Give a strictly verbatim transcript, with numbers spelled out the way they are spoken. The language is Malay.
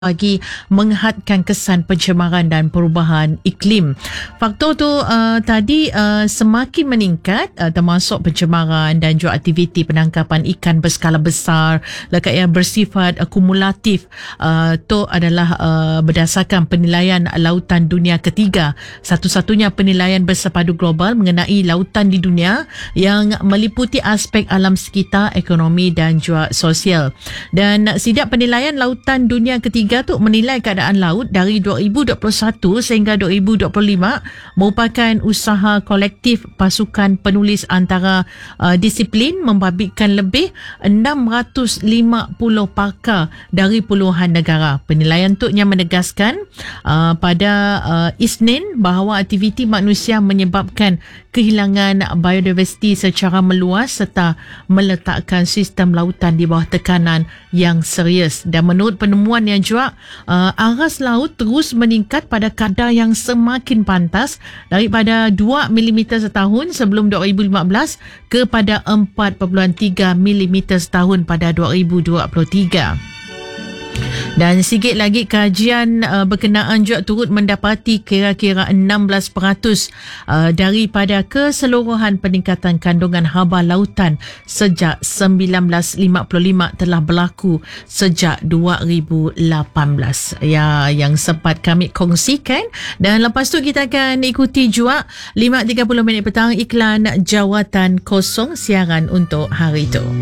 bagi menghadkan kesan pencemaran dan perubahan iklim. Faktor tu uh, tadi uh, semakin meningkat uh, termasuk pencemaran dan juga aktiviti penangkapan ikan berskala besar lekat yang bersifat akumulatif. Uh, tu adalah uh, berdasarkan penilaian Lautan Dunia ketiga, satu-satunya penilaian bersepadu global mengenai lautan di dunia yang meliputi aspek alam sekitar, ekonomi dan juga sosial. Dan sidak penilaian Lautan Dunia ketiga tu menilai keadaan laut dari dua ribu dua puluh satu sehingga dua ribu dua puluh lima merupakan usaha kolektif pasukan penulis antara uh, disiplin membabitkan lebih enam ratus lima puluh pakar dari puluhan negara. Penilaian tu yang menegaskan uh, pada uh, Isnin bahawa aktiviti manusia menyebabkan kehilangan biodiversiti secara meluas serta meletakkan sistem lautan di bawah tekanan yang serius. Dan menurut penemuan yang juga Uh, aras laut terus meningkat pada kadar yang semakin pantas daripada dua milimeter setahun sebelum dua ribu lima belas kepada empat perpuluhan tiga milimeter setahun pada dua ribu dua puluh tiga. Dan sikit lagi kajian uh, berkenaan juga turut mendapati kira-kira enam belas peratus uh, daripada keseluruhan peningkatan kandungan haba lautan sejak seribu sembilan ratus lima puluh lima telah berlaku sejak dua ribu lapan belas. Ya, yang sempat kami kongsikan. Dan lepas tu kita akan ikuti juga lima tiga puluh minit petang iklan jawatan kosong siaran untuk hari itu.